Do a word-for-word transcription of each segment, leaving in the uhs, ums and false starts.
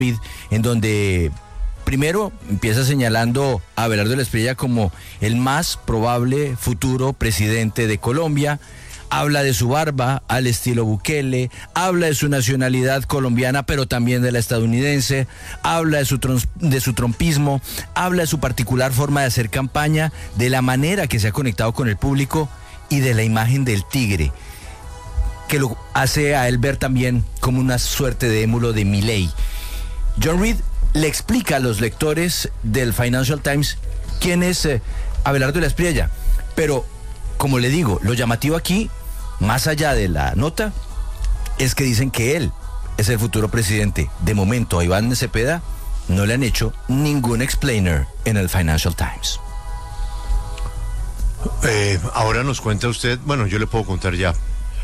en donde primero empieza señalando a Abelardo de la Espriella como el más probable futuro presidente de Colombia. Habla de su barba al estilo Bukele, habla de su nacionalidad colombiana, pero también de la estadounidense, habla de su, tron- de su trompismo, habla de su particular forma de hacer campaña, de la manera que se ha conectado con el público y de la imagen del tigre, que lo hace a él ver también como una suerte de émulo de Milei. John Reed le explica a los lectores del Financial Times quién es eh, Abelardo de la Espriella, pero como le digo, lo llamativo aquí, más allá de la nota, es que dicen que él es el futuro presidente. De momento a Iván Cepeda no le han hecho ningún explainer en el Financial Times. Eh, ahora nos cuenta usted, bueno, yo le puedo contar ya,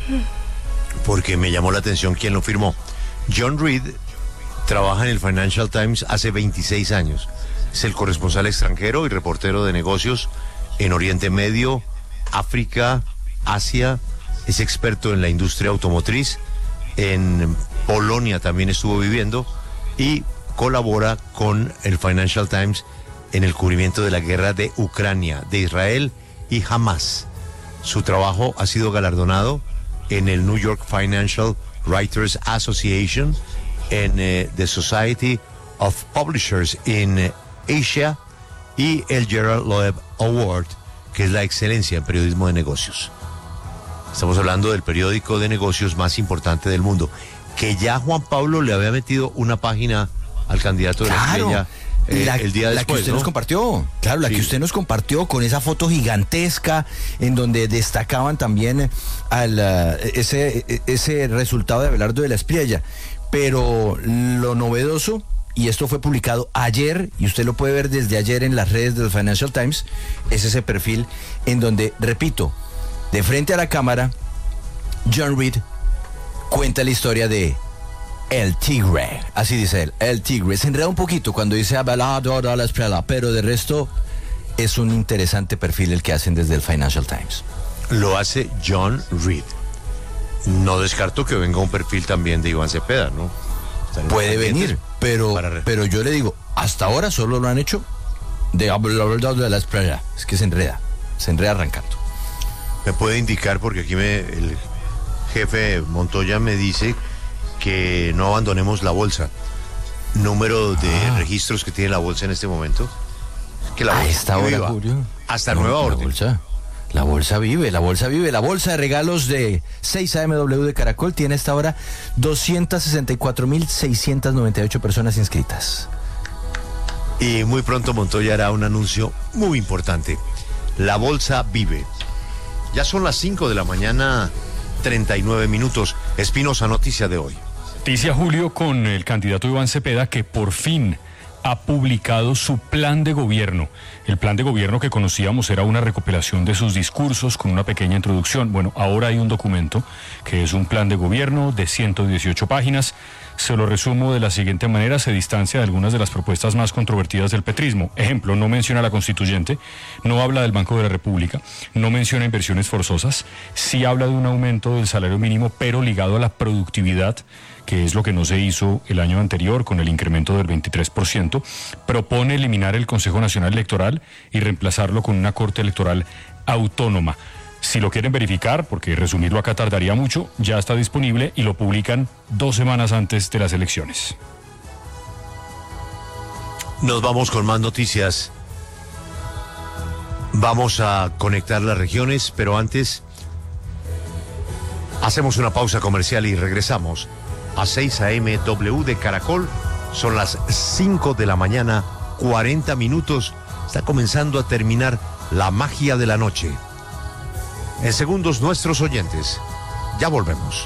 porque me llamó la atención quién lo firmó. John Reed trabaja en el Financial Times hace veintiséis años. Es el corresponsal extranjero y reportero de negocios en Oriente Medio, África, Asia. Es experto en la industria automotriz. En Polonia también estuvo viviendo y colabora con el Financial Times en el cubrimiento de la guerra de Ucrania, de Israel y Hamas. Su trabajo ha sido galardonado en el New York Financial Writers Association, en eh, The Society of Publishers in eh, Asia y el Gerald Loeb Award, que es la excelencia en periodismo de negocios. Estamos hablando del periódico de negocios más importante del mundo, que ya Juan Pablo le había metido una página al candidato de la Espriella eh, la, el día la después, que usted ¿no? nos compartió, claro, la Sí. que usted nos compartió con esa foto gigantesca en donde destacaban también al, uh, ese, ese resultado de Abelardo de la Espriella. Pero lo novedoso, y esto fue publicado ayer, y usted lo puede ver desde ayer en las redes del Financial Times, es ese perfil en donde, repito, de frente a la cámara, John Reed cuenta la historia de El Tigre, así dice él, El Tigre. Se enreda un poquito cuando dice Abelardo de la Espriella, pero de resto es un interesante perfil el que hacen desde el Financial Times. Lo hace John Reed. No descarto que venga un perfil también de Iván Cepeda, ¿no? Estaremos Puede venir, pero, para... pero yo le digo, hasta ahora solo lo han hecho de Abelardo de la Espriella. Es que se enreda, se enreda arrancando. Me puede indicar, porque aquí me, el jefe Montoya me dice que no abandonemos la bolsa. Número de Ah. registros que tiene la bolsa en este momento. Que la A bolsa esta hora, viva. Julio. Hasta No, nueva la orden. Bolsa, la bolsa vive, la bolsa vive. La bolsa de regalos de seis A M W de Caracol tiene a esta hora doscientas sesenta y cuatro mil seiscientas noventa y ocho personas inscritas. Y muy pronto Montoya hará un anuncio muy importante. La bolsa vive. Ya son las cinco de la mañana, treinta y nueve minutos. Espinosa, noticia de hoy. Noticia, Julio, con el candidato Iván Cepeda, que por fin ha publicado su plan de gobierno. El plan de gobierno que conocíamos era una recopilación de sus discursos con una pequeña introducción. Bueno, ahora hay un documento que es un plan de gobierno de ciento dieciocho páginas. Se lo resumo de la siguiente manera: se distancia de algunas de las propuestas más controvertidas del petrismo. Ejemplo, no menciona a la constituyente, no habla del Banco de la República, no menciona inversiones forzosas, sí habla de un aumento del salario mínimo, pero ligado a la productividad, que es lo que no se hizo el año anterior con el incremento del veintitrés por ciento. Propone eliminar el Consejo Nacional Electoral y reemplazarlo con una Corte Electoral autónoma. Si lo quieren verificar, porque resumirlo acá tardaría mucho, ya está disponible y lo publican dos semanas antes de las elecciones. Nos vamos con más noticias. Vamos a conectar las regiones, pero antes hacemos una pausa comercial y regresamos a seis A M W de Caracol. Son las cinco de la mañana, cuarenta minutos. Está comenzando a terminar la magia de la noche. En segundos, nuestros oyentes. Ya volvemos.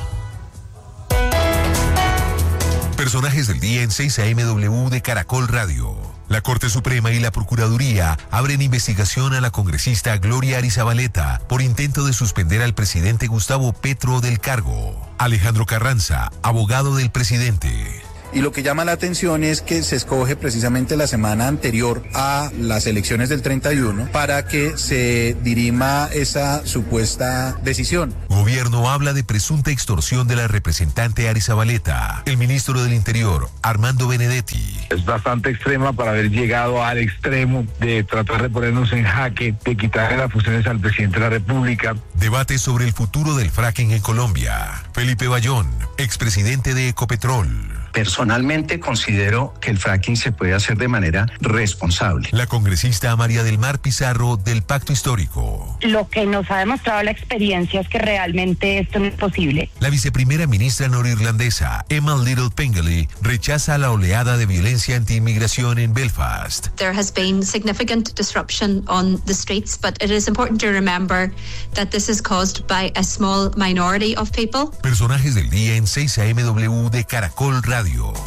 Personajes del día en seis A M W de Caracol Radio. La Corte Suprema y la Procuraduría abren investigación a la congresista Gloria Arizabaleta por intento de suspender al presidente Gustavo Petro del cargo. Alejandro Carranza, abogado del presidente. Y lo que llama la atención es que se escoge precisamente la semana anterior a las elecciones del treinta y uno para que se dirima esa supuesta decisión. Gobierno habla de presunta extorsión de la representante Ari Zabaleta. El ministro del Interior, Armando Benedetti. Es bastante extrema para haber llegado al extremo de tratar de ponernos en jaque, de quitarle las funciones al presidente de la República. Debate sobre el futuro del fracking en Colombia. Felipe Bayón, expresidente de Ecopetrol. Personalmente considero que el fracking se puede hacer de manera responsable. La congresista María del Mar Pizarro del Pacto Histórico. Lo que nos ha demostrado la experiencia es que realmente esto no es posible. La viceprimera ministra norirlandesa Emma Little Pengelly rechaza la oleada de violencia anti-inmigración en Belfast. There has been significant disruption on the streets, but it is important to remember that this is caused by a small minority of people. Personajes del día en seis A M W de Caracol Radio.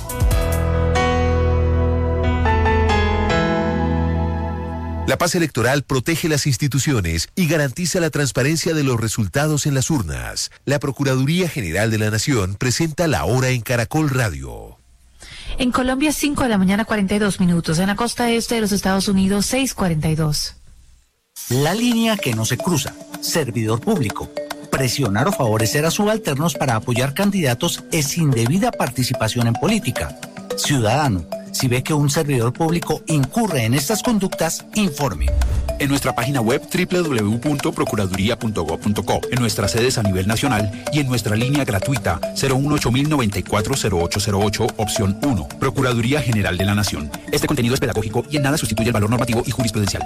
La paz electoral protege las instituciones y garantiza la transparencia de los resultados en las urnas. La Procuraduría General de la Nación presenta la hora en Caracol Radio. En Colombia, cinco de la mañana, cuarenta y dos minutos. En la costa este de los Estados Unidos, seis cuarenta y dos. La línea que no se cruza. Servidor público. Presionar o favorecer a subalternos para apoyar candidatos es indebida participación en política. Ciudadano, si ve que un servidor público incurre en estas conductas, informe. En nuestra página web doble u doble u doble u punto procuraduría punto gob punto co, en nuestras sedes a nivel nacional y en nuestra línea gratuita cero uno ocho mil noventa y cuatro cero ocho cero ocho, opción uno. Procuraduría General de la Nación. Este contenido es pedagógico y en nada sustituye el valor normativo y jurisprudencial.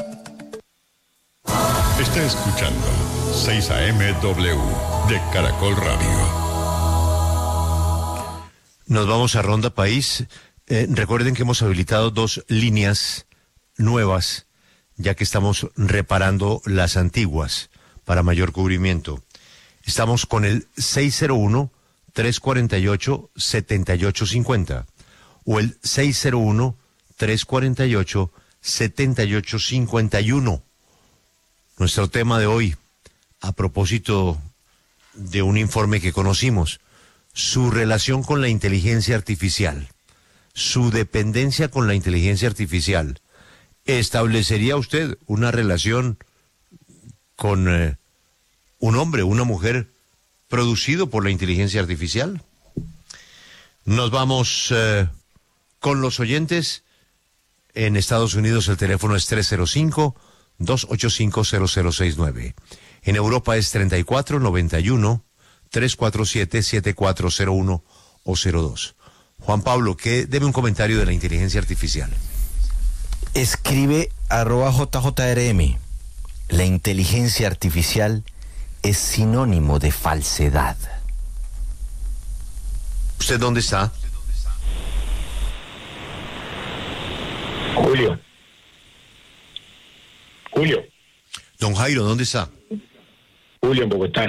Está escuchando seis A M W de Caracol Radio. Nos vamos a Ronda País. Eh, recuerden que hemos habilitado dos líneas nuevas, ya que estamos reparando las antiguas para mayor cubrimiento. Estamos con el seis cero uno, tres cuatro ocho, siete ocho cinco cero o el seis cero uno, tres cuatro ocho, siete ocho cinco uno. Nuestro tema de hoy, a propósito de un informe que conocimos, su relación con la inteligencia artificial, su dependencia con la inteligencia artificial. ¿Establecería usted una relación con eh, un hombre, una mujer producido por la inteligencia artificial? Nos vamos eh, con los oyentes. En Estados Unidos el teléfono es tres cero cinco, dos ocho cinco, cero cero seis nueve. En Europa es treinta y cuatro, noventa y uno, tres cuatro siete, siete cuatro cero uno o cero dos. Juan Pablo, ¿qué debe un comentario de la inteligencia artificial? Escribe arroba J J R M. La inteligencia artificial es sinónimo de falsedad. ¿Usted dónde está? Julio. Julio. Don Jairo, ¿dónde está? Julio, en Bogotá.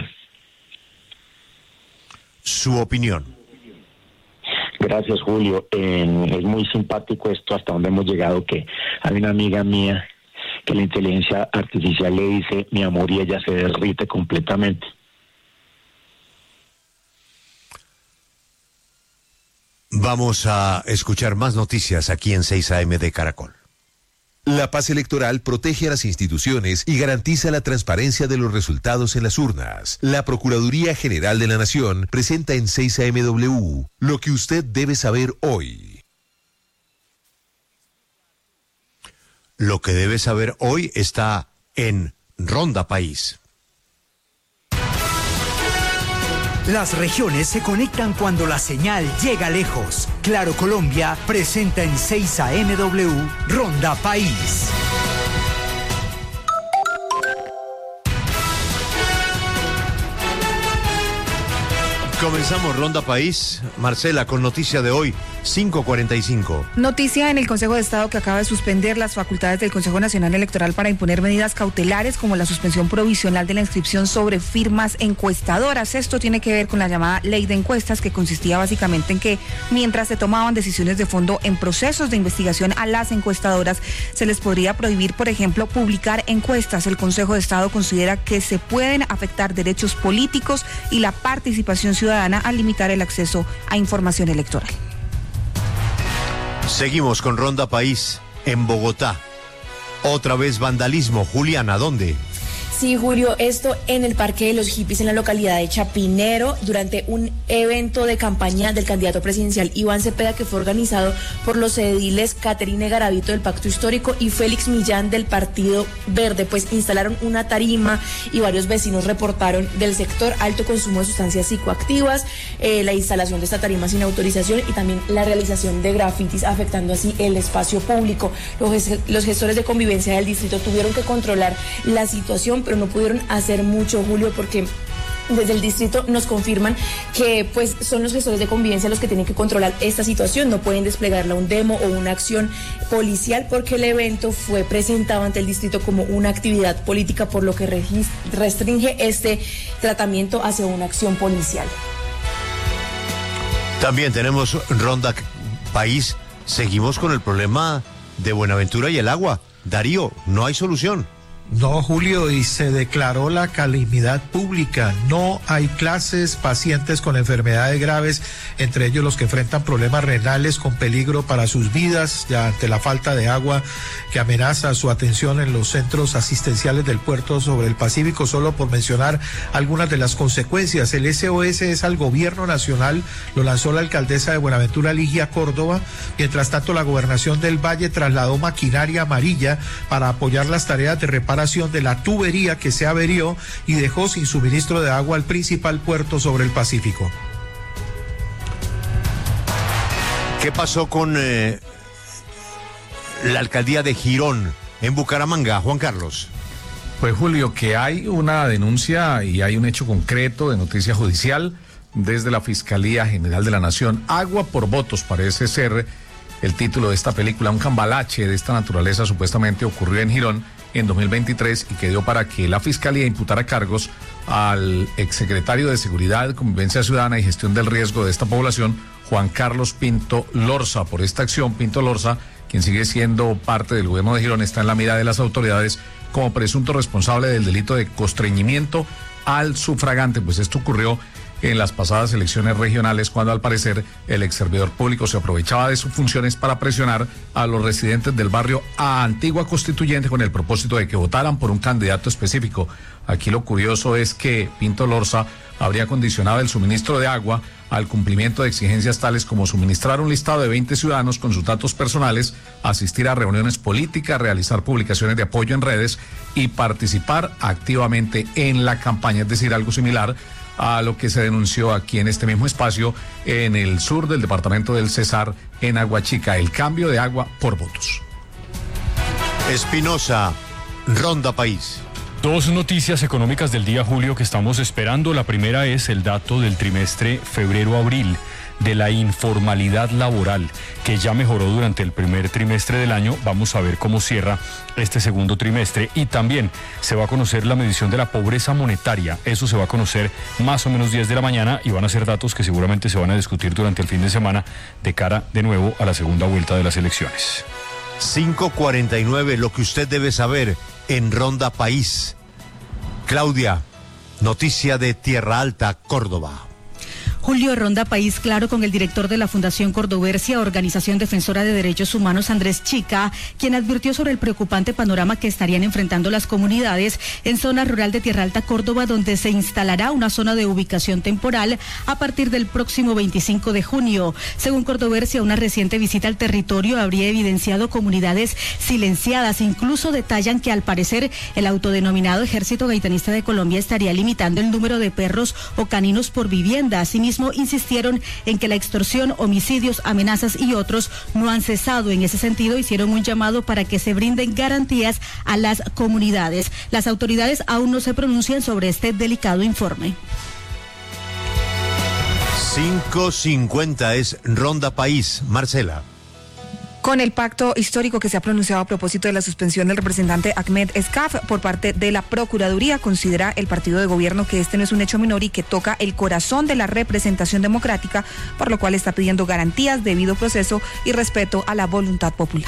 Su opinión. Gracias, Julio. Eh, es muy simpático esto hasta donde hemos llegado, que hay una amiga mía que la inteligencia artificial le dice mi amor y ella se derrite completamente. Vamos a escuchar más noticias aquí en seis A M de Caracol. La paz electoral protege a las instituciones y garantiza la transparencia de los resultados en las urnas. La Procuraduría General de la Nación presenta en seis A M W lo que usted debe saber hoy. Lo que debe saber hoy está en Ronda País. Las regiones se conectan cuando la señal llega lejos. Claro Colombia presenta en seis A M W Ronda País. Comenzamos Ronda País. Marcela, con noticia de hoy, cinco cuarenta y cinco. Noticia en el Consejo de Estado que acaba de suspender las facultades del Consejo Nacional Electoral para imponer medidas cautelares como la suspensión provisional de la inscripción sobre firmas encuestadoras. Esto tiene que ver con la llamada ley de encuestas, que consistía básicamente en que mientras se tomaban decisiones de fondo en procesos de investigación a las encuestadoras, se les podría prohibir, por ejemplo, publicar encuestas. El Consejo de Estado considera que se pueden afectar derechos políticos y la participación ciudadana al limitar el acceso a información electoral. Seguimos con Ronda País en Bogotá. Otra vez vandalismo. Juliana, ¿dónde? Sí, Julio, esto en el Parque de los Hippies en la localidad de Chapinero, durante un evento de campaña del candidato presidencial Iván Cepeda, que fue organizado por los ediles Caterine Garavito del Pacto Histórico y Félix Millán del Partido Verde. Pues instalaron una tarima y varios vecinos reportaron del sector alto consumo de sustancias psicoactivas, eh, la instalación de esta tarima sin autorización y también la realización de grafitis, afectando así el espacio público. Los, los gestores de convivencia del distrito tuvieron que controlar la situación, pero no pudieron hacer mucho, Julio, porque desde el distrito nos confirman que pues son los gestores de convivencia los que tienen que controlar esta situación. No pueden desplegarla un demo o una acción policial porque el evento fue presentado ante el distrito como una actividad política, por lo que restringe este tratamiento hacia una acción policial. También tenemos Ronda País. Seguimos con el problema de Buenaventura y el agua. Darío, no hay solución. No, Julio, y se declaró la calamidad pública. No hay clases, pacientes con enfermedades graves, entre ellos los que enfrentan problemas renales con peligro para sus vidas, ya ante la falta de agua que amenaza su atención en los centros asistenciales del puerto sobre el Pacífico, solo por mencionar algunas de las consecuencias. El S O S es al gobierno nacional, lo lanzó la alcaldesa de Buenaventura, Ligia Córdoba. Mientras tanto, la gobernación del Valle trasladó maquinaria amarilla para apoyar las tareas de reparación de la tubería que se averió y dejó sin suministro de agua al principal puerto sobre el Pacífico. ¿Qué pasó con eh, la alcaldía de Girón en Bucaramanga, Juan Carlos? Pues, Julio, que hay una denuncia y hay un hecho concreto de noticia judicial desde la Fiscalía General de la Nación. Agua por votos parece ser el título de esta película. Un cambalache de esta naturaleza supuestamente ocurrió en Girón en dos mil veintitrés y que dio para que la Fiscalía imputara cargos al exsecretario de Seguridad, Convivencia Ciudadana y Gestión del Riesgo de esta población, Juan Carlos Pinto Lorza. Por esta acción, Pinto Lorza, quien sigue siendo parte del gobierno de Girón, está en la mira de las autoridades como presunto responsable del delito de constreñimiento al sufragante. Pues esto ocurrió en las pasadas elecciones regionales, cuando al parecer el ex servidor público se aprovechaba de sus funciones para presionar a los residentes del barrio Antigua Constituyente con el propósito de que votaran por un candidato específico. Aquí lo curioso es que Pinto Lorza habría condicionado el suministro de agua al cumplimiento de exigencias tales como suministrar un listado de veinte ciudadanos con sus datos personales, asistir a reuniones políticas, realizar publicaciones de apoyo en redes y participar activamente en la campaña, es decir, algo similar a lo que se denunció aquí en este mismo espacio en el sur del departamento del Cesar, en Aguachica, el cambio de agua por votos. Espinosa, Ronda País. Dos noticias económicas del día, Julio, que estamos esperando. La primera es el dato del trimestre febrero-abril de la informalidad laboral, que ya mejoró durante el primer trimestre del año. Vamos a ver cómo cierra este segundo trimestre. Y también se va a conocer la medición de la pobreza monetaria. Eso se va a conocer más o menos diez de la mañana y van a ser datos que seguramente se van a discutir durante el fin de semana de cara de nuevo a la segunda vuelta de las elecciones. cinco cuarenta y nueve, lo que usted debe saber en Ronda País. Claudia, noticia de Tierra Alta, Córdoba. Julio, Ronda País, claro, con el director de la Fundación Cordoversia, organización defensora de derechos humanos, Andrés Chica, quien advirtió sobre el preocupante panorama que estarían enfrentando las comunidades en zona rural de Tierra Alta, Córdoba, donde se instalará una zona de ubicación temporal a partir del próximo veinticinco de junio. Según Cordoversia, una reciente visita al territorio habría evidenciado comunidades silenciadas. Incluso detallan que al parecer el autodenominado Ejército Gaitanista de Colombia estaría limitando el número de perros o caninos por vivienda. Asimismo, insistieron en que la extorsión, homicidios, amenazas y otros no han cesado. En ese sentido, hicieron un llamado para que se brinden garantías a las comunidades. Las autoridades aún no se pronuncian sobre este delicado informe. cinco cincuenta es Ronda País. Marcela. Con el pacto histórico que se ha pronunciado a propósito de la suspensión del representante Ahmed Escaf por parte de la Procuraduría, considera el partido de gobierno que este no es un hecho menor y que toca el corazón de la representación democrática, por lo cual está pidiendo garantías, debido proceso y respeto a la voluntad popular.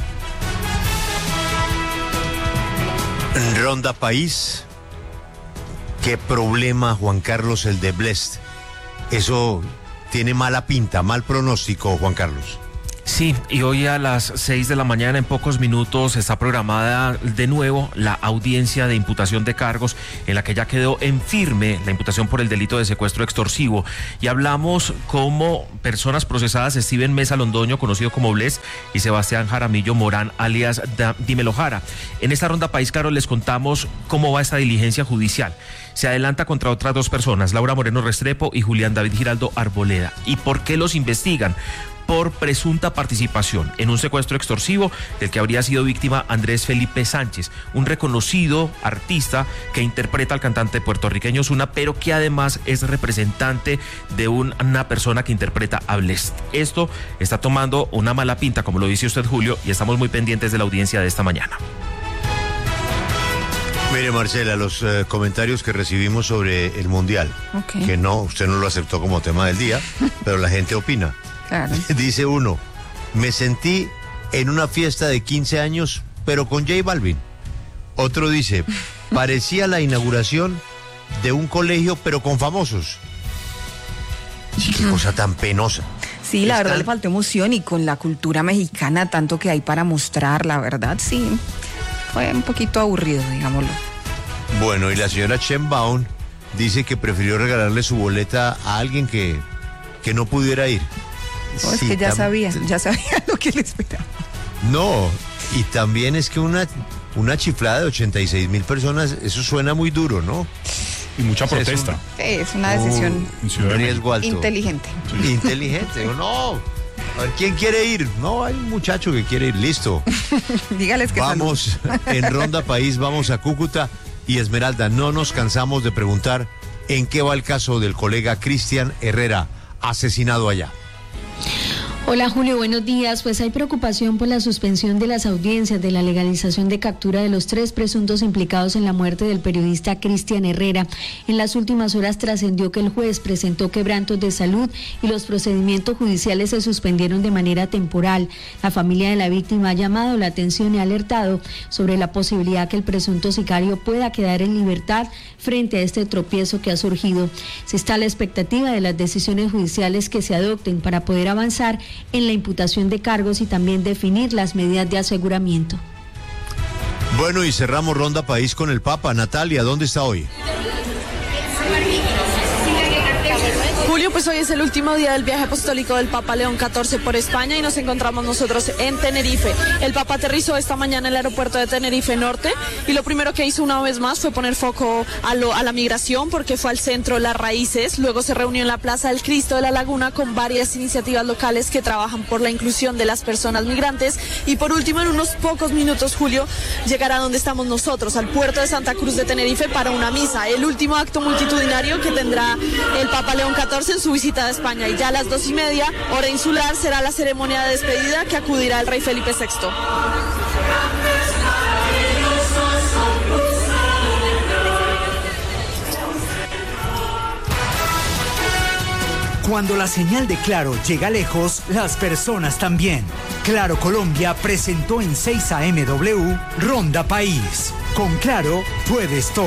Ronda País. Qué problema, Juan Carlos, el de Blest. Eso tiene mala pinta, mal pronóstico, Juan Carlos. Sí, y hoy a las seis de la mañana, en pocos minutos, está programada de nuevo la audiencia de imputación de cargos, en la que ya quedó en firme la imputación por el delito de secuestro extorsivo. Y hablamos como personas procesadas: Steven Mesa Londoño, conocido como Bles, y Sebastián Jaramillo Morán, alias Dímelo Jara. En esta Ronda País, Caro, les contamos cómo va esta diligencia judicial. Se adelanta contra otras dos personas, Laura Moreno Restrepo y Julián David Giraldo Arboleda. ¿Y por qué los investigan? Por presunta participación en un secuestro extorsivo del que habría sido víctima Andrés Felipe Sánchez, un reconocido artista que interpreta al cantante puertorriqueño Ozuna, pero que además es representante de una persona que interpreta a Blest. Esto está tomando una mala pinta, como lo dice usted, Julio, y estamos muy pendientes de la audiencia de esta mañana. Mire, Marcela, los eh, comentarios que recibimos sobre el Mundial, okay. que no, usted no lo aceptó como tema del día, pero la gente opina. Claro. Dice uno: me sentí en una fiesta de quince años, pero con J Balvin. Otro dice: parecía la inauguración de un colegio, pero con famosos. Sí, qué cosa tan penosa. Sí, la Están... verdad le faltó emoción, y con la cultura mexicana, tanto que hay para mostrar, la verdad, sí. Fue un poquito aburrido, digámoslo. Bueno, y la señora Sheinbaum dice que prefirió regalarle su boleta a alguien que, que no pudiera ir. No, es sí, que ya tam... sabía, ya sabía lo que le esperaba. No, y también es que una, una chiflada de ochenta y seis mil personas, eso suena muy duro, ¿no? Y mucha protesta. Es, un, es una decisión uh, riesgo alto. Inteligente. Sí. Inteligente, ¿o no? A ver, ¿quién quiere ir? No, hay un muchacho que quiere ir, listo. Dígales que vamos salud. En Ronda País, vamos a Cúcuta. Y Esmeralda, no nos cansamos de preguntar en qué va el caso del colega Cristian Herrera, asesinado allá. Hola Julio, buenos días. Pues hay preocupación por la suspensión de las audiencias de la legalización de captura de los tres presuntos implicados en la muerte del periodista Cristian Herrera. En las últimas horas trascendió que el juez presentó quebrantos de salud y los procedimientos judiciales se suspendieron de manera temporal. La familia de la víctima ha llamado la atención y ha alertado sobre la posibilidad que el presunto sicario pueda quedar en libertad frente a este tropiezo que ha surgido. Se está a la expectativa de las decisiones judiciales que se adopten para poder avanzar en la imputación de cargos y también definir las medidas de aseguramiento. Bueno, y cerramos Ronda País con el Papa. Natalia, ¿dónde está hoy? Julio, pues hoy es el último día del viaje apostólico del Papa León catorce por España y nos encontramos nosotros en Tenerife. El Papa aterrizó esta mañana en el aeropuerto de Tenerife Norte y lo primero que hizo una vez más fue poner foco a, lo, a la migración, porque fue al centro Las Raíces. Luego se reunió en la Plaza del Cristo de la Laguna con varias iniciativas locales que trabajan por la inclusión de las personas migrantes. Y por último, en unos pocos minutos, Julio, llegará donde estamos nosotros, al puerto de Santa Cruz de Tenerife, para una misa, el último acto multitudinario que tendrá el Papa León catorce en su visita a España. Y ya a las dos y media, hora insular, será la ceremonia de despedida que acudirá el rey Felipe sexto. Cuando la señal de Claro llega lejos, las personas también. Claro Colombia presentó en seis A M W Ronda País. Con Claro puedes todo.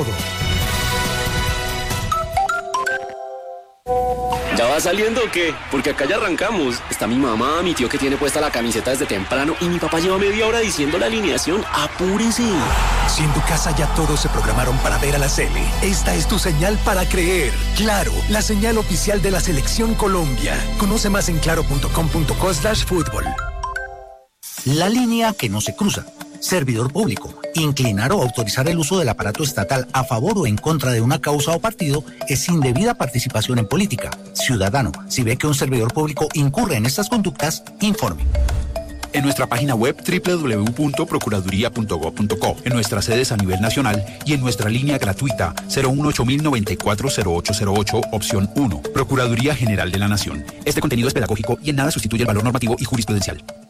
¿Ya va saliendo o qué? Porque acá ya arrancamos. Está mi mamá, mi tío que tiene puesta la camiseta desde temprano y mi papá lleva media hora diciendo la alineación. ¡Apúrese! Si en tu casa ya todos se programaron para ver a la Sele, esta es tu señal para creer. Claro, la señal oficial de la Selección Colombia. Conoce más en claro punto com punto co slash fútbol. La línea que no se cruza. Servidor público. Inclinar o autorizar el uso del aparato estatal a favor o en contra de una causa o partido es indebida participación en política. Ciudadano, si ve que un servidor público incurre en estas conductas, informe. En nuestra página web doble u doble u doble u punto procuraduría punto gob punto co, en nuestras sedes a nivel nacional y en nuestra línea gratuita cero uno ocho mil noventa y cuatro cero ocho cero ocho, opción uno. Procuraduría General de la Nación. Este contenido es pedagógico y en nada sustituye el valor normativo y jurisprudencial.